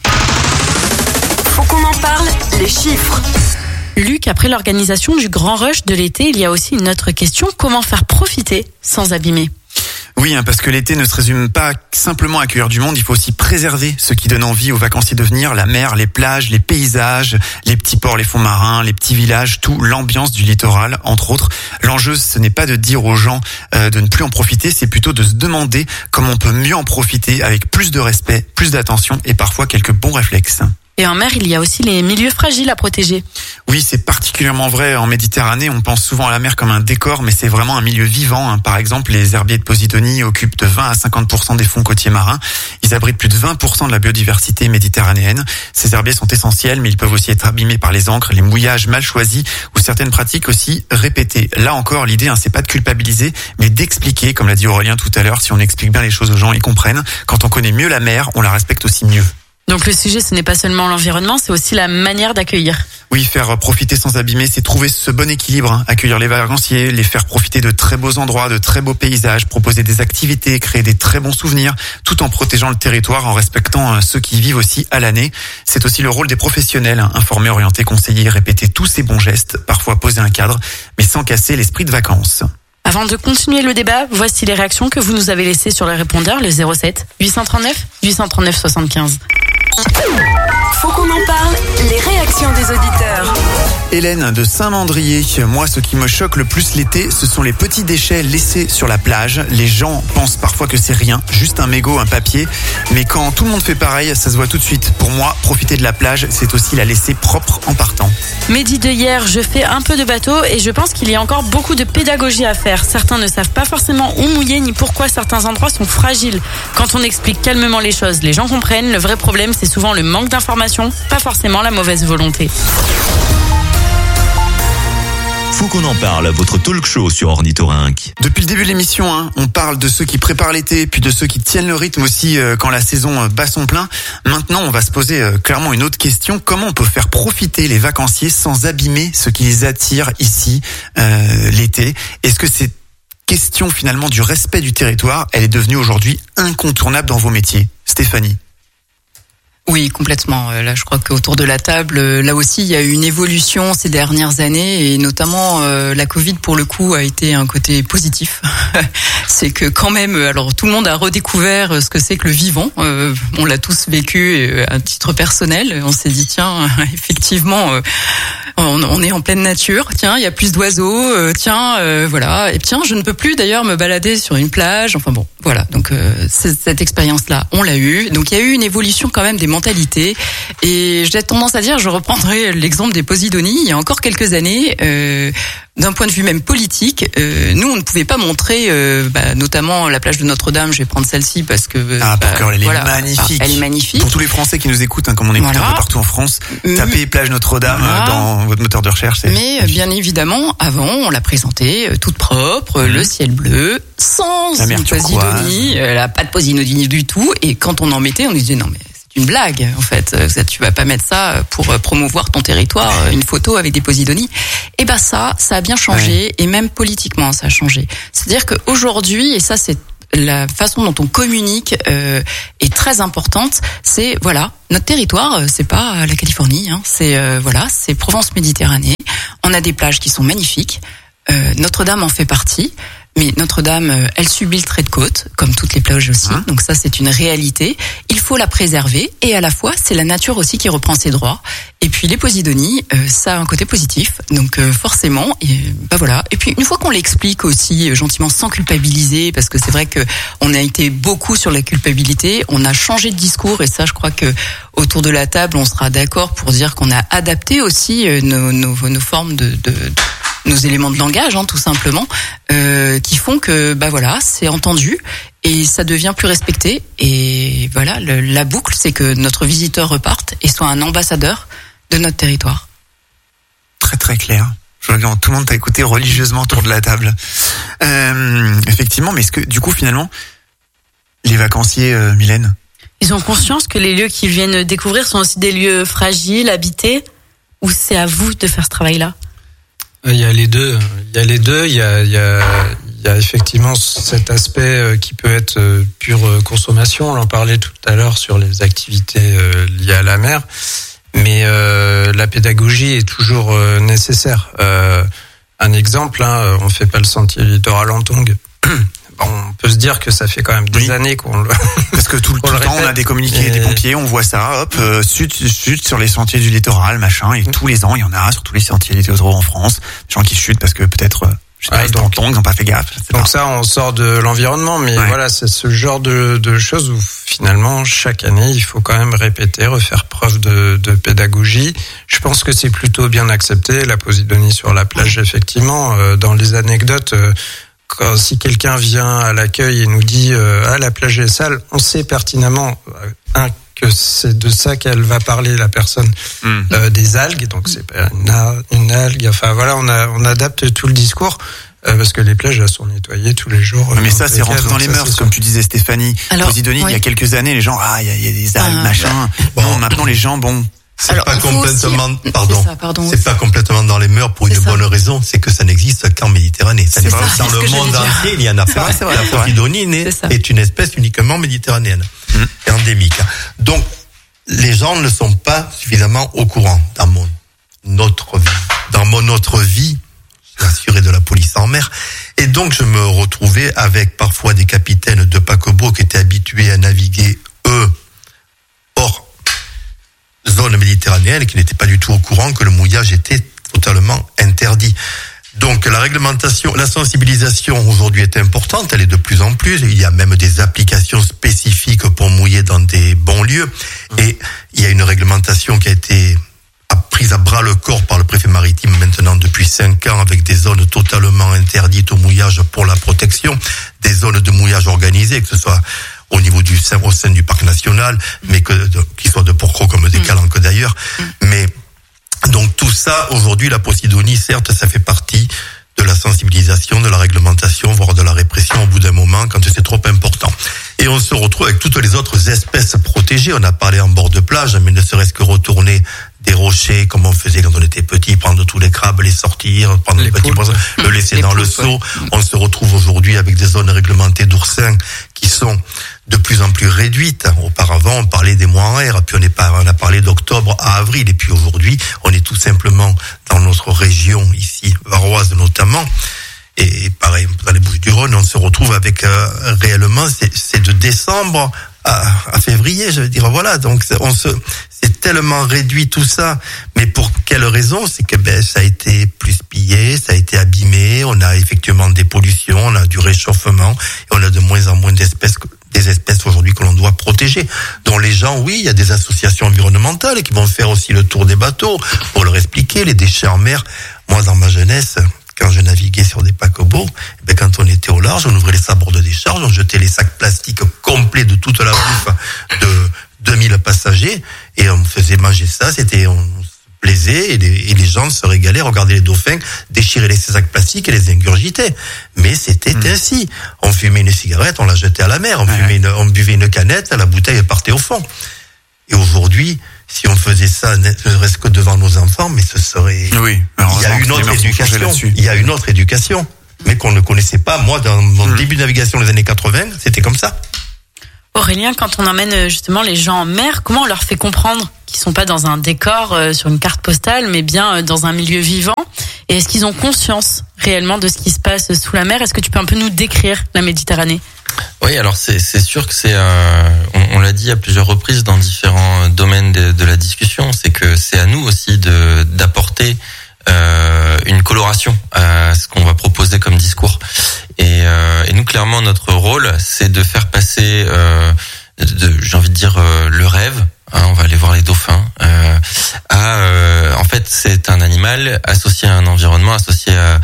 Faut qu'on en parle, les chiffres. Luc, après l'organisation du Grand Rush de l'été, il y a aussi une autre question, comment faire profiter sans abîmer ? Oui, hein, parce que l'été ne se résume pas simplement à accueillir du monde, il faut aussi préserver ce qui donne envie aux vacanciers de venir, la mer, les plages, les paysages, les petits ports, les fonds marins, les petits villages, tout, l'ambiance du littoral, entre autres. L'enjeu, ce n'est pas de dire aux gens euh, de ne plus en profiter, c'est plutôt de se demander comment on peut mieux en profiter avec plus de respect, plus d'attention et parfois quelques bons réflexes. Et en mer, il y a aussi les milieux fragiles à protéger. Oui, c'est particulièrement vrai en Méditerranée. On pense souvent à la mer comme un décor, mais c'est vraiment un milieu vivant. Par exemple, les herbiers de Posidonie occupent de vingt à cinquante pour cent des fonds côtiers marins. Ils abritent plus de vingt pour cent de la biodiversité méditerranéenne. Ces herbiers sont essentiels, mais ils peuvent aussi être abîmés par les ancres, les mouillages mal choisis ou certaines pratiques aussi répétées. Là encore, l'idée, hein, c'est pas de culpabiliser, mais d'expliquer, comme l'a dit Aurélien tout à l'heure. Si on explique bien les choses aux gens, ils comprennent. Quand on connaît mieux la mer, on la respecte aussi mieux. Donc le sujet, ce n'est pas seulement l'environnement, c'est aussi la manière d'accueillir. Oui, faire profiter sans abîmer, c'est trouver ce bon équilibre, hein. Accueillir les vacanciers, les faire profiter de très beaux endroits, de très beaux paysages, proposer des activités, créer des très bons souvenirs, tout en protégeant le territoire, en respectant ceux qui y vivent aussi à l'année. C'est aussi le rôle des professionnels, hein. Informer, orienter, conseiller, répéter tous ces bons gestes, parfois poser un cadre, mais sans casser l'esprit de vacances. Avant de continuer le débat, voici les réactions que vous nous avez laissées sur le répondeur, le zéro sept huit cent trente-neuf huit cent trente-neuf soixante-quinze. Faut qu'on en parle, les réactions des auditeurs. Hélène de Saint-Mandrier, moi ce qui me choque le plus l'été, ce sont les petits déchets laissés sur la plage. Les gens pensent parfois que c'est rien, juste un mégot, un papier. Mais quand tout le monde fait pareil, ça se voit tout de suite. Pour moi, profiter de la plage, c'est aussi la laisser propre en partant. Mehdi de hier, je fais un peu de bateau et je pense qu'il y a encore beaucoup de pédagogie à faire. Certains ne savent pas forcément où mouiller ni pourquoi certains endroits sont fragiles. Quand on explique calmement les choses, les gens comprennent. Le vrai problème, c'est souvent le manque d'informations, pas forcément la mauvaise volonté. Faut qu'on en parle, votre talk show sur Ornithorynque. Depuis le début de l'émission, hein, on parle de ceux qui préparent l'été, puis de ceux qui tiennent le rythme aussi euh, quand la saison euh, bat son plein. Maintenant, on va se poser euh, clairement une autre question. Comment on peut faire profiter les vacanciers sans abîmer ce qui les attire ici euh, l'été ? Est-ce que cette question finalement du respect du territoire, elle est devenue aujourd'hui incontournable dans vos métiers ? Stéphanie ? Oui, complètement. Là, je crois qu'autour de la table, là aussi, il y a eu une évolution ces dernières années et notamment euh, la Covid, pour le coup, a été un côté positif. C'est que quand même, alors tout le monde a redécouvert ce que c'est que le vivant. Euh, on l'a tous vécu à titre personnel. On s'est dit, tiens, effectivement, euh, on, on est en pleine nature. Tiens, il y a plus d'oiseaux. Euh, tiens, euh, voilà. Et tiens, je ne peux plus d'ailleurs me balader sur une plage. Enfin bon, voilà. Donc euh, cette expérience-là, on l'a eue. Donc il y a eu une évolution quand même des mentalité. Et j'ai tendance à dire, je reprendrai l'exemple des Posidonies, il y a encore quelques années, euh, d'un point de vue même politique, euh, nous on ne pouvait pas montrer, euh, bah, notamment la plage de Notre-Dame, je vais prendre celle-ci parce que... Ah, bah, pour elle est voilà, magnifique. Elle est magnifique. Pour tous les Français qui nous écoutent, hein, comme on écoute voilà. un peu partout en France, tapez plage Notre-Dame voilà. dans votre moteur de recherche. C'est Mais magnifique. Bien évidemment, avant, on l'a présentée euh, toute propre, mmh. le ciel bleu, sans la une Posidonie, elle n'a pas de Posidonie du tout, et quand on en mettait, on disait non mais... une blague en fait, tu vas pas mettre ça pour promouvoir ton territoire, une photo avec des Posidonies. Et ben ça, ça a bien changé ouais. et même politiquement ça a changé. C'est-à-dire qu'aujourd'hui, et ça c'est la façon dont on communique euh, est très importante. C'est voilà, notre territoire, c'est pas la Californie, hein, c'est euh, voilà, c'est Provence-Méditerranée. On a des plages qui sont magnifiques. Euh, Notre-Dame en fait partie. Mais Notre-Dame, elle subit le trait de côte, comme toutes les plages aussi. Hein Donc ça, c'est une réalité. Il faut la préserver. Et à la fois, c'est la nature aussi qui reprend ses droits. Et puis les Posidonies, euh, ça a un côté positif. Donc euh, forcément, et, bah voilà. Et puis une fois qu'on l'explique aussi euh, gentiment, sans culpabiliser, parce que c'est vrai que on a été beaucoup sur la culpabilité. On a changé de discours. Et ça, je crois que autour de la table, on sera d'accord pour dire qu'on a adapté aussi euh, nos, nos, nos formes de... de nos éléments de langage, hein, tout simplement, euh, qui font que, bah voilà, c'est entendu et ça devient plus respecté. Et voilà, le, la boucle, c'est que notre visiteur reparte et soit un ambassadeur de notre territoire. Très très clair. Je regarde, tout le monde t'a écouté religieusement autour de la table. Euh, effectivement, mais est-ce que du coup finalement, les vacanciers, euh, Mylène, ils ont conscience que les lieux qu'ils viennent découvrir sont aussi des lieux fragiles, habités, ou c'est à vous de faire ce travail-là? Il y a les deux. Il y a les deux. Il y a, il y a, il y a effectivement cet aspect qui peut être pure consommation. On en parlait tout à l'heure sur les activités liées à la mer. Mais euh, la pédagogie est toujours euh, nécessaire. Euh, un exemple, hein, on fait pas le sentier littoral en tongs. Bon, on peut se dire que ça fait quand même des oui. années qu'on le... Parce que tout le, tout le temps, on a des communiqués et... des pompiers, on voit ça, hop, euh, sud, sud sur les sentiers du littoral, machin, et tous les ans, il y en a sur tous les sentiers littoraux en France, des gens qui chutent parce que peut-être... Euh, Je sais pas, ils donc, ils n'ont pas fait gaffe. Donc ça, on sort de l'environnement, mais ouais. voilà, c'est ce genre de, de choses où finalement, chaque année, il faut quand même répéter, refaire preuve de, de pédagogie. Je pense que c'est plutôt bien accepté, la posidonie sur la plage, effectivement. Euh, dans les anecdotes, euh, quand, si quelqu'un vient à l'accueil et nous dit euh, « Ah, la plage est sale », on sait pertinemment, euh, un, que c'est de ça qu'elle va parler, la personne, mmh. euh, des algues, donc c'est pas une, une algue, enfin voilà, on, a, on adapte tout le discours, euh, parce que les plages, elles sont nettoyées tous les jours. Mais ça, c'est rentré dans les mœurs, comme tu disais, Stéphanie. Alors, Posidonie, oui. il y a quelques années, les gens, ah, il y a, il y a des algues, ah, machin. Bon, bon, maintenant, les gens, bon... C'est Alors, pas complètement, aussi... pardon, c'est, ça, pardon, c'est pas complètement dans les mœurs pour c'est une ça. bonne raison, c'est que ça n'existe qu'en Méditerranée. Ça c'est n'est pas ça, dans le monde entier, il y en a pas. Vrai, la Posidonie est, est une espèce uniquement méditerranéenne, mmh. et endémique. Donc, les gens ne sont pas suffisamment au courant dans mon notre vie, dans mon autre vie, je suis assuré de la police en mer, et donc je me retrouvais avec parfois des capitaines de paquebots qui étaient habitués à naviguer eux hors zone méditerranéenne, qui n'étaient pas du tout au courant que le mouillage était totalement interdit. Donc la réglementation, la sensibilisation aujourd'hui est importante, elle est de plus en plus. Il y a même des applications spécifiques pour mouiller dans des bons lieux. Et il y a une réglementation qui a été prise à bras le corps par le préfet maritime maintenant depuis cinq ans, avec des zones totalement interdites au mouillage pour la protection, des zones de mouillage organisées, que ce soit au niveau du sein, au sein du parc national, mais que qui soit de Porquerolles comme des Calanques d'ailleurs. Mais donc tout ça, aujourd'hui, la Posidonie, certes, ça fait partie de la sensibilisation, de la réglementation, voire de la répression au bout d'un moment, quand c'est trop important. Et on se retrouve avec toutes les autres espèces protégées. On a parlé en bord de plage, mais ne serait-ce que retourner des rochers, comme on faisait quand on était petit, prendre tous les crabes, les sortir, prendre les petits poissons, le laisser les dans poules, le seau. Ouais. On se retrouve aujourd'hui avec des zones réglementées d'oursins qui sont de plus en plus réduites. Auparavant, on parlait des mois en air, puis on, est pas, on a parlé d'octobre à avril, et puis aujourd'hui, on est tout simplement dans notre région, ici, varoise notamment, et pareil, dans les Bouches-du-Rhône, on se retrouve avec euh, réellement, c'est, c'est de décembre à, à février, je veux dire, voilà, donc on se, c'est tellement réduit tout ça, mais pour quelle raison? C'est que ben ça a été plus pillé, ça a été abîmé, on a effectivement des pollutions, on a du réchauffement, et on a de moins en moins d'espèces, des espèces aujourd'hui que l'on doit protéger. Dont les gens, oui, il y a des associations environnementales qui vont faire aussi le tour des bateaux pour leur expliquer les déchets en mer. Moi, dans ma jeunesse, quand je naviguais sur des paquebots, ben quand on était au large, on ouvrait les sabres de décharge, on jetait les sacs plastiques complets de toute la bouffe de deux mille passagers, et on faisait manger ça, c'était, on se plaisait, et les, et les gens se régalaient, regardaient les dauphins, déchiraient les sacs plastiques et les ingurgitaient. Mais c'était mmh. ainsi. On fumait une cigarette, on la jetait à la mer, on fumait ouais. une, on buvait une canette, la bouteille partait au fond. Et aujourd'hui, si on faisait ça, ne serait-ce que devant nos enfants, mais ce serait, oui, il y a une autre éducation, il y a une autre éducation, mais qu'on ne connaissait pas. Moi, dans mon mmh. début de navigation des années quatre-vingts, c'était comme ça. Aurélien, quand on emmène justement les gens en mer, comment on leur fait comprendre qu'ils sont pas dans un décor euh, sur une carte postale, mais bien euh, dans un milieu vivant? Et est-ce qu'ils ont conscience réellement de ce qui se passe sous la mer? Est-ce que tu peux un peu nous décrire la Méditerranée? Oui, alors c'est c'est sûr que c'est, euh, on, on l'a dit à plusieurs reprises dans différents domaines de, de la discussion, c'est que c'est à nous aussi de d'apporter euh, une coloration à ce qu'on va proposer comme discours. Et, euh, et nous, clairement, notre rôle, c'est de faire passer, euh, de, j'ai envie de dire, euh, le rêve. Hein, on va aller voir les dauphins. Euh, à, euh, en fait, c'est un animal associé à un environnement, associé à,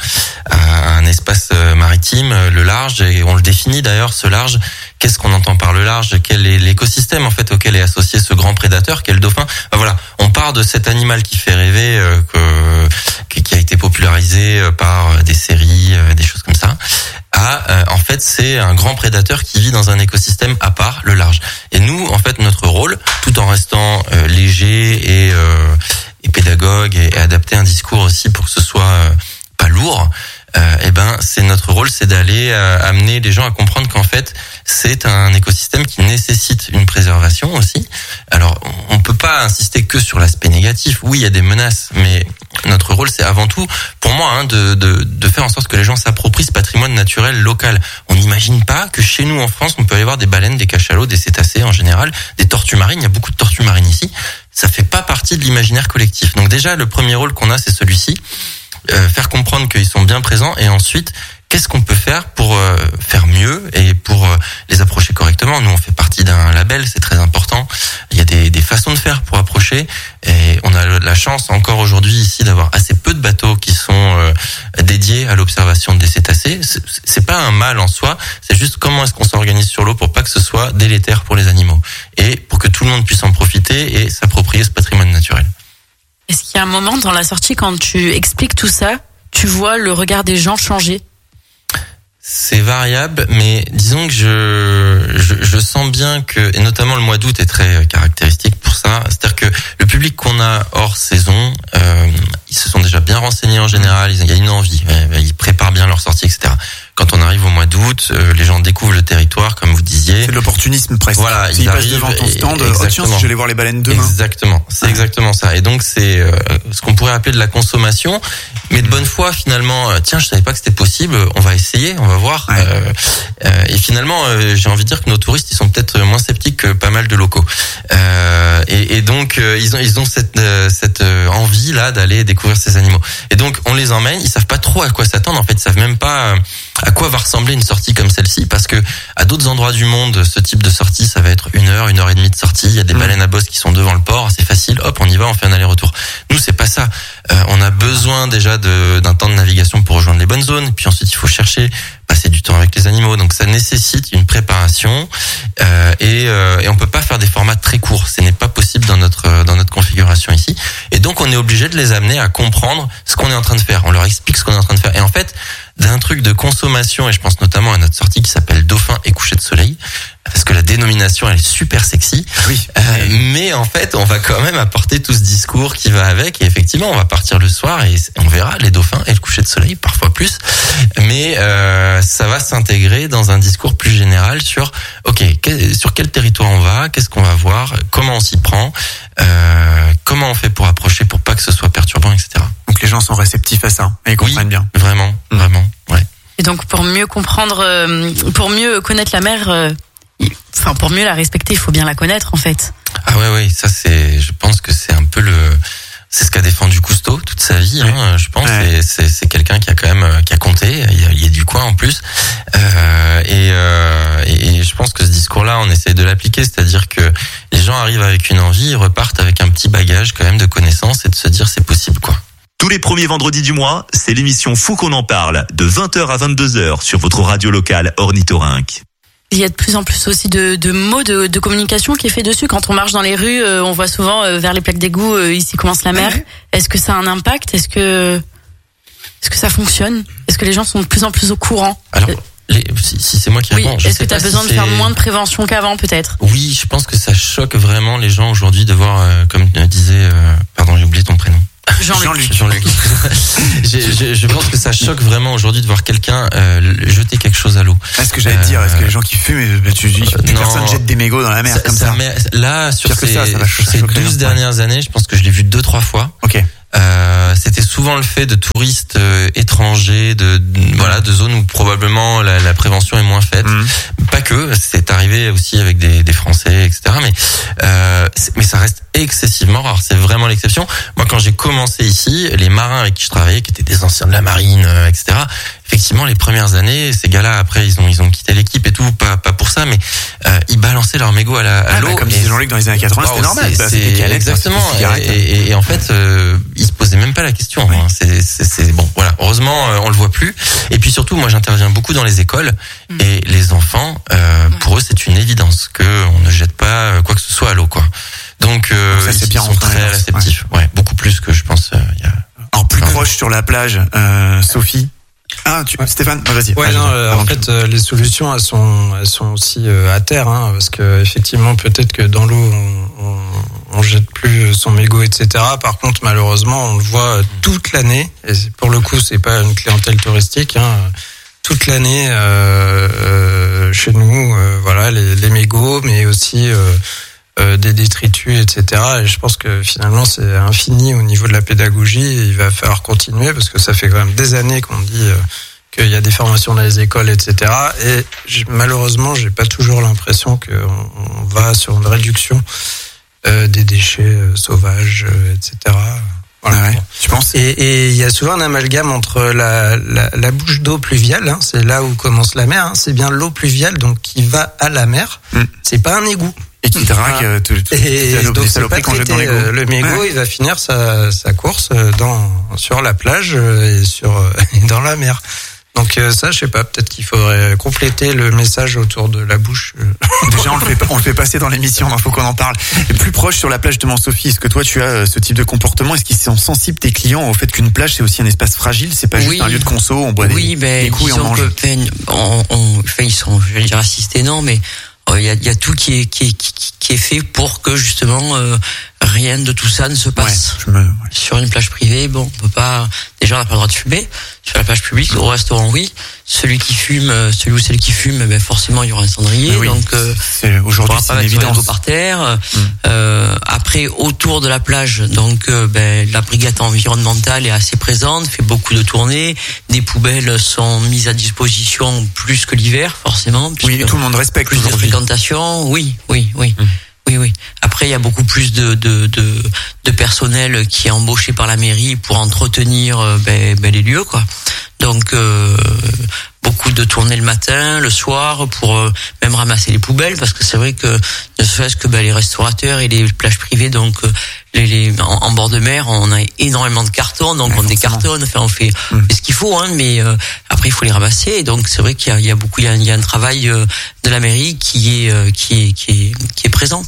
à un espace maritime, le large. Et on le définit d'ailleurs, ce large. Qu'est-ce qu'on entend par le large? Quel est l'écosystème en fait auquel est associé ce grand prédateur qu'est le dauphin? Ben voilà, on part de cet animal qui fait rêver, euh, que, qui a été popularisé par des séries, euh, des choses comme ça. bah euh, en fait c'est un grand prédateur qui vit dans un écosystème à part, le large. Et nous en fait notre rôle, tout en restant euh, léger et, euh, et pédagogue et, et adapter un discours aussi pour que ce soit euh, pas lourd, euh, et ben c'est notre rôle, c'est d'aller euh, amener les gens à comprendre qu'en fait c'est un écosystème qui nécessite une préservation aussi. Alors on peut pas insister que sur l'aspect négatif. Oui, il y a des menaces, mais notre rôle c'est avant tout, pour moi, hein, de, de, de faire en sorte que les gens s'approprient ce patrimoine naturel local. On n'imagine pas que chez nous en France on peut aller voir des baleines, des cachalots, des cétacés en général, des tortues marines. Il y a beaucoup de tortues marines ici. Ça fait pas partie de l'imaginaire collectif. Donc déjà le premier rôle qu'on a c'est celui-ci. Euh, faire comprendre qu'ils sont bien présents, et ensuite qu'est-ce qu'on peut faire pour euh, faire mieux et pour euh, les approcher correctement. Nous on fait partie d'un label, c'est très important. Il y a des, des façons de faire pour approcher, et on a la chance encore aujourd'hui ici d'avoir assez peu de bateaux qui sont euh, dédiés à l'observation des cétacés. C'est, c'est pas un mal en soi, c'est juste comment est-ce qu'on s'organise sur l'eau pour pas que ce soit délétère pour les animaux et pour que tout le monde puisse en profiter et s'approprier ce patrimoine naturel. Est-ce qu'il y a un moment dans la sortie, quand tu expliques tout ça, tu vois le regard des gens changer? C'est variable, mais disons que je, je je sens bien que, et notamment le mois d'août est très caractéristique pour ça, c'est-à-dire que le public qu'on a hors saison, euh, ils se sont déjà bien renseignés en général, il y a une envie, ils préparent bien leur sortie, et cetera. Quand on arrive au mois d'août, euh, les gens découvrent le territoire, comme vous disiez. C'est de l'opportunisme presque. Voilà, ils, ils passent devant ton stand, oh tiens, si je vais aller voir les baleines demain. Exactement, c'est ah. exactement ça. Et donc c'est euh, ce qu'on pourrait appeler de la consommation, mais de bonne foi finalement. Euh, tiens, je savais pas que c'était possible, on va essayer, on va voir. Ouais. Euh, euh, et finalement, euh, j'ai envie de dire que nos touristes, ils sont peut-être moins sceptiques que pas mal de locaux. Euh, et, et donc euh, ils ont ils ont cette euh, cette euh, envie là d'aller découvrir ces animaux. Et donc on les emmène, ils savent pas trop à quoi s'attendre. En fait, ils savent même pas euh, à quoi va ressembler une sortie comme celle-ci, parce que à d'autres endroits du monde, ce type de sortie, ça va être une heure, une heure et demie de sortie. Il y a des mmh. baleines à bosse qui sont devant le port, c'est facile. Hop, on y va, on fait un aller-retour. Nous, c'est pas ça. Euh, on a besoin déjà de, d'un temps de navigation pour rejoindre les bonnes zones. Puis ensuite, il faut chercher, passer du temps avec les animaux. Donc, ça nécessite une préparation euh, et, euh, et on peut pas faire des formats très courts. Ce n'est pas possible dans notre dans notre configuration ici. Et donc, on est obligé de les amener à comprendre ce qu'on est en train de faire. On leur explique ce qu'on est en train de faire. Et en fait, d'un truc de consommation, et je pense notamment à notre sortie qui s'appelle Dauphin et coucher de soleil, parce que la dénomination elle est super sexy. Oui. Euh, mais en fait, on va quand même apporter tout ce discours qui va avec, et effectivement, on va partir le soir et on verra les dauphins et le coucher de soleil, parfois plus. Mais euh, ça va s'intégrer dans un discours plus général sur, ok, que, sur quel territoire on va, qu'est-ce qu'on va voir, comment on s'y prend, euh, comment on fait pour approcher pour pas que ce soit perturbant, et cetera. Donc les gens sont réceptifs à ça et ils comprennent oui, bien. Vraiment, mmh. vraiment, ouais. Et donc pour mieux comprendre, euh, pour mieux connaître la mer, euh, enfin pour mieux la respecter, il faut bien la connaître en fait. Ah ouais, ouais, ça c'est, je pense que c'est un peu le, c'est ce qu'a défendu Cousteau toute sa vie, ouais. hein, je pense. Ouais. C'est, c'est, c'est quelqu'un qui a quand même, qui a compté. Il y a, il y a du coin en plus. Euh, et, euh, et je pense que ce discours-là, on essaie de l'appliquer, c'est-à-dire que les gens arrivent avec une envie, ils repartent avec un petit bagage quand même de connaissances et de se dire c'est possible quoi. Tous les premiers vendredis du mois, c'est l'émission Faut qu'on en parle, de vingt heures à vingt-deux heures sur votre radio locale Ornithorynque. Il y a de plus en plus aussi de, de mots de, de communication qui est fait dessus. Quand on marche dans les rues, euh, on voit souvent euh, vers les plaques d'égout, euh, ici commence la mer. Est-ce que ça a un impact? Est-ce que, est-ce que ça fonctionne? Est-ce que les gens sont de plus en plus au courant? Alors, les, si, si c'est moi qui réponds, oui. je Est-ce sais que tu as pas besoin si de c'est... faire moins de prévention qu'avant peut-être? Oui, je pense que ça choque vraiment les gens aujourd'hui de voir, euh, comme disait, euh, pardon, j'ai oublié ton prénom. Jean-Luc. Jean-Luc. je, je, je pense que ça choque vraiment aujourd'hui de voir quelqu'un euh, jeter quelque chose à l'eau. Est-ce que j'allais te dire, est-ce que les gens qui fument, tu dis, euh, personne jette des mégots dans la mer ça, comme ça ça. met, là, sur ces, ça, ça sur ces douze dernières années, je pense que je l'ai vu deux, trois fois. Ok. Euh, c'était souvent le fait de touristes euh, étrangers, de, de voilà, de zones où probablement la, la prévention est moins faite. Mmh. Pas que, c'est arrivé aussi avec des, des Français, et cetera. Mais euh, mais ça reste excessivement rare. C'est vraiment l'exception. Moi, quand j'ai commencé ici, les marins avec qui je travaillais, qui étaient des anciens de la marine, euh, et cetera. Effectivement, les premières années, ces gars-là, après, ils ont ils ont quitté l'équipe et tout, pas pas pour ça, mais euh, ils balançaient leurs mégots à la à ah, l'eau. Bah, comme disait Jean-Luc dans les années quatre-vingts, c'était normal. C'est, c'est, c'est exactement. Et, et, et en fait, euh, ils se posaient même pas la question. Oui. Hein. C'est, c'est, c'est bon. Voilà. Heureusement, euh, on le voit plus. Et puis surtout, moi, j'interviens beaucoup dans les écoles mmh. et les enfants. Euh, pour eux, c'est une évidence que on ne jette pas quoi que ce soit à l'eau, quoi. Donc, euh, Donc ça, c'est ils bien sont très réceptifs. Ouais. ouais, beaucoup plus que je pense. Il euh, y a. Alors plus proche sur la plage, euh, Sophie. Ah, tu, Stéphane, ah, vas-y. Ouais, vas-y, non, euh, en fait, euh, les solutions, elles sont, elles sont aussi euh, à terre, hein, parce que effectivement, peut-être que dans l'eau, on, on, on jette plus son mégot, et cetera. Par contre, malheureusement, on le voit toute l'année. Et pour le coup, c'est pas une clientèle touristique, hein. Toute l'année euh, euh, chez nous, euh, voilà, les, les mégots, mais aussi euh, euh, des détritus, et cetera. Et je pense que finalement, c'est infini au niveau de la pédagogie. Et il va falloir continuer parce que ça fait quand même des années qu'on dit euh, qu'il y a des formations dans les écoles, et cetera. Et j'ai, malheureusement, j'ai pas toujours l'impression qu'on on va sur une réduction euh, des déchets euh, sauvages, euh, et cetera. Voilà. Ah ouais, tu penses? Et il y a souvent un amalgame entre la, la, la bouche d'eau pluviale, hein, c'est là où commence la mer, hein, c'est bien l'eau pluviale donc qui va à la mer, mm. c'est pas un égout. Et qui drague voilà. euh, tout, tout, et tout, donc c'est pas traité, dans euh, le mégot, ouais. Il va finir sa, sa course dans, sur la plage et sur et dans la mer. Donc ça, je sais pas, peut-être qu'il faudrait compléter le message autour de la bouche. Déjà, on le fait, on le fait passer dans l'émission, il faut qu'on en parle. Et plus proche sur la plage de Mont-Sophie, est-ce que toi, tu as ce type de comportement? Est-ce qu'ils sont sensibles, tes clients, au fait qu'une plage, c'est aussi un espace fragile? C'est pas juste oui. un lieu de conso, on boit oui, des, ben, des coups et on mange. Que, ben, on, on, enfin, ils sont, je vais dire assistés, non, mais il euh, y, a, y a tout qui est, qui est, qui, qui est fait pour que justement euh, rien de tout ça ne se passe. Ouais, me, ouais. Sur une plage privée, bon, on peut pas. Déjà, on n'a pas le droit de fumer. Sur la plage publique, au restaurant, oui. Celui qui fume, celui ou celle qui fume, ben forcément, il y aura un cendrier. Oui, donc, euh, c'est, aujourd'hui, c'est pas une évidence. Par terre. Mmh. Euh, après, autour de la plage, donc, euh, ben, la brigade environnementale est assez présente, fait beaucoup de tournées. Des poubelles sont mises à disposition plus que l'hiver, forcément. Oui, tout le monde respecte. Plus de fréquentation, oui, oui, oui. Mmh. Oui, oui. Après, il y a beaucoup plus de, de, de, de personnel qui est embauché par la mairie pour entretenir ben, ben, les lieux, quoi. Donc, euh, beaucoup de tournées le matin, le soir, pour euh, même ramasser les poubelles, parce que c'est vrai que ne serait-ce que ben, les restaurateurs et les plages privées, donc euh, les, les en, en bord de mer, on a énormément de cartons, donc ouais, on décartonne, enfin on fait, mmh. fait ce qu'il faut, hein, mais euh, après il faut les ramasser. Et donc c'est vrai qu'il y a, il y a beaucoup, il y a, il y a un travail euh, de la mairie qui est, euh, qui est, qui est, qui est présent.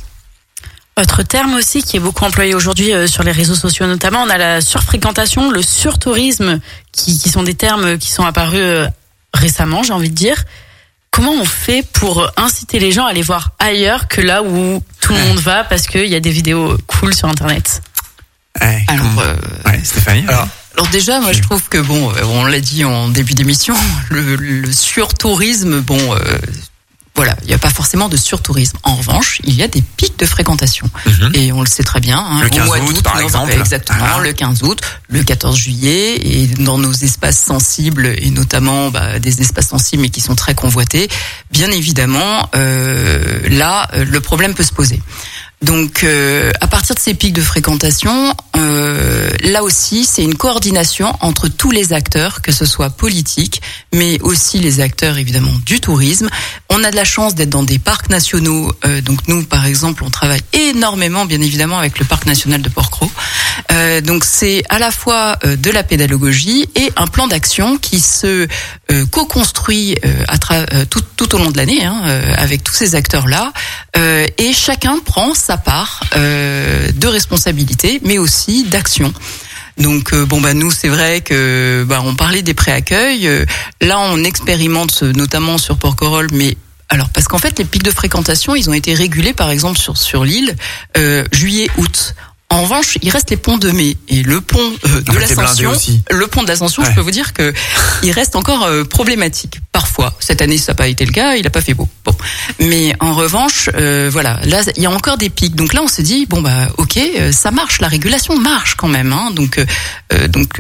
Autre terme aussi qui est beaucoup employé aujourd'hui euh, sur les réseaux sociaux notamment, on a la surfréquentation, le surtourisme, qui, qui sont des termes qui sont apparus euh, récemment, j'ai envie de dire. Comment on fait pour inciter les gens à aller voir ailleurs que là où tout le monde va parce qu'il y a des vidéos cool sur Internet? Ouais, alors, euh, ouais, Stéphanie. Alors, alors déjà, moi je trouve que bon, on l'a dit en début d'émission, le, le surtourisme, bon. Euh, Voilà, il n'y a pas forcément de surtourisme. En revanche, il y a des pics de fréquentation. Mmh. Et on le sait très bien. Hein, le quinze au mois août, d'août, par exemple. Exactement, ah. le quinze août, le quatorze juillet, et dans nos espaces sensibles, et notamment bah, des espaces sensibles, mais qui sont très convoités, bien évidemment, euh, là, le problème peut se poser. Donc, euh, à partir de ces pics de fréquentation, euh, là aussi, c'est une coordination entre tous les acteurs, que ce soit politique, mais aussi les acteurs évidemment du tourisme. On a de la chance d'être dans des parcs nationaux. Euh, donc nous, par exemple, on travaille énormément, bien évidemment, avec le parc national de Port-Cros. Euh, donc c'est à la fois euh, de la pédagogie et un plan d'action qui se euh, co-construit euh, à tra- euh, tout, tout au long de l'année, hein, euh, avec tous ces acteurs-là, euh, et chacun prend sa part euh, de responsabilité, mais aussi d'action. Donc euh, bon bah nous c'est vrai que bah on parlait des pré-accueils, euh, là on expérimente notamment sur Porquerolles, mais alors parce qu'en fait les pics de fréquentation ils ont été régulés par exemple sur sur l'île euh, juillet-août. En revanche, il reste les ponts de mai et le pont euh, de l'Ascension. Le pont de l'Ascension, ouais. Je peux vous dire que il reste encore euh, problématique parfois. Cette année, ça n'a pas été le cas, il n'a pas fait beau. Bon, mais en revanche, euh, voilà, là, il y a encore des pics. Donc là, on se dit bon bah ok, ça marche, la régulation marche quand même. Hein, donc euh, donc